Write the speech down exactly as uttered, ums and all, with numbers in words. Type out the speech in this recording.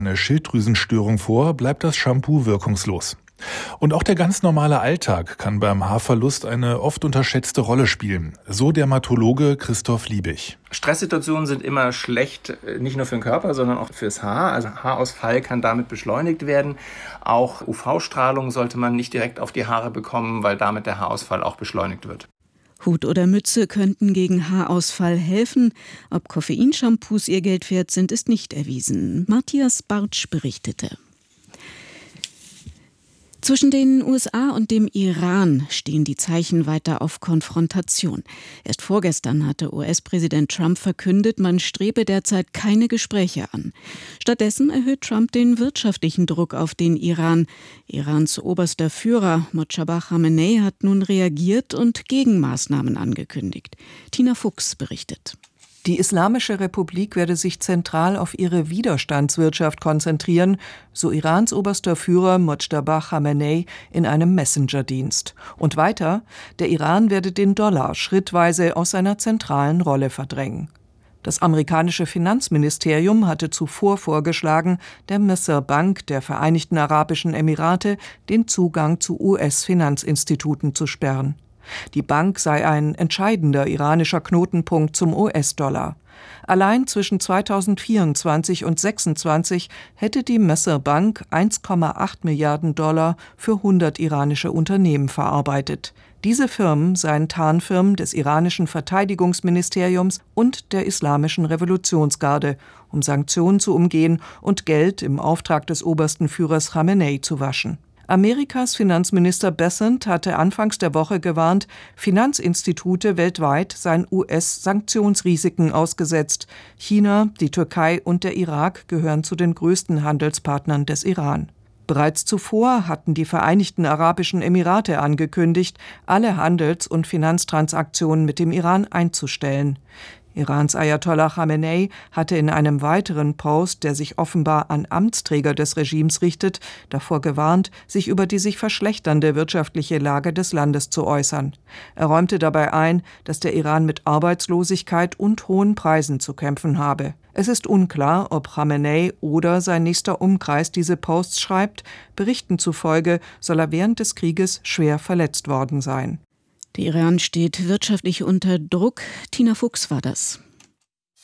eine Schilddrüsenstörung vor, bleibt das Shampoo wirkungslos. Und auch der ganz normale Alltag kann beim Haarverlust eine oft unterschätzte Rolle spielen. So Dermatologe Christoph Liebig. Stresssituationen sind immer schlecht, nicht nur für den Körper, sondern auch fürs Haar. Also Haarausfall kann damit beschleunigt werden. Auch U V-Strahlung sollte man nicht direkt auf die Haare bekommen, weil damit der Haarausfall auch beschleunigt wird. Hut oder Mütze könnten gegen Haarausfall helfen. Ob Koffeinshampoos ihr Geld wert sind, ist nicht erwiesen. Matthias Bartsch berichtete. Zwischen den U S A und dem Iran stehen die Zeichen weiter auf Konfrontation. Erst vorgestern hatte U S-Präsident Trump verkündet, man strebe derzeit keine Gespräche an. Stattdessen erhöht Trump den wirtschaftlichen Druck auf den Iran. Irans oberster Führer Mojtaba Khamenei hat nun reagiert und Gegenmaßnahmen angekündigt. Tina Fuchs berichtet. Die Islamische Republik werde sich zentral auf ihre Widerstandswirtschaft konzentrieren, so Irans oberster Führer Mojtaba Khamenei in einem Messenger-Dienst. Und weiter, der Iran werde den Dollar schrittweise aus seiner zentralen Rolle verdrängen. Das amerikanische Finanzministerium hatte zuvor vorgeschlagen, der Misr Bank der Vereinigten Arabischen Emirate den Zugang zu U S-Finanzinstituten zu sperren. Die Bank sei ein entscheidender iranischer Knotenpunkt zum U S-Dollar. Allein zwischen zweitausendvierundzwanzig und zweitausendsechsundzwanzig hätte die Misr Bank eins Komma acht Milliarden Dollar für hundert iranische Unternehmen verarbeitet. Diese Firmen seien Tarnfirmen des iranischen Verteidigungsministeriums und der Islamischen Revolutionsgarde, um Sanktionen zu umgehen und Geld im Auftrag des obersten Führers Khamenei zu waschen. Amerikas Finanzminister Bessent hatte anfangs der Woche gewarnt, Finanzinstitute weltweit seien U S-Sanktionsrisiken ausgesetzt. China, die Türkei und der Irak gehören zu den größten Handelspartnern des Iran. Bereits zuvor hatten die Vereinigten Arabischen Emirate angekündigt, alle Handels- und Finanztransaktionen mit dem Iran einzustellen. Irans Ayatollah Khamenei hatte in einem weiteren Post, der sich offenbar an Amtsträger des Regimes richtet, davor gewarnt, sich über die sich verschlechternde wirtschaftliche Lage des Landes zu äußern. Er räumte dabei ein, dass der Iran mit Arbeitslosigkeit und hohen Preisen zu kämpfen habe. Es ist unklar, ob Khamenei oder sein nächster Umkreis diese Posts schreibt. Berichten zufolge soll er während des Krieges schwer verletzt worden sein. Der Iran steht wirtschaftlich unter Druck. Tina Fuchs war das.